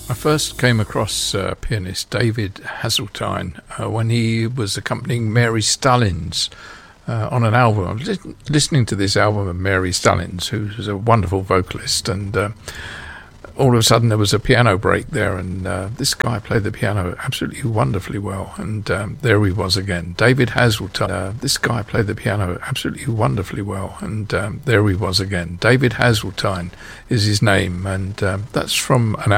I first came across pianist David Hasseltine when he was accompanying Mary Stullins on an album. I was listening to this album of Mary Stullins, who was a wonderful vocalist, and all of a sudden there was a piano break there, and this guy played the piano absolutely wonderfully well, and there he was again, David Hasseltine. This guy played the piano absolutely wonderfully well, and there he was again. David Hasseltine is his name, and that's from an